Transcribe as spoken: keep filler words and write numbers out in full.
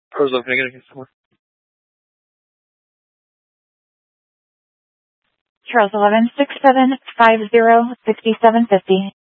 Roseville, can I get a customer? Charles eleven six seven five zero sixty seven fifty.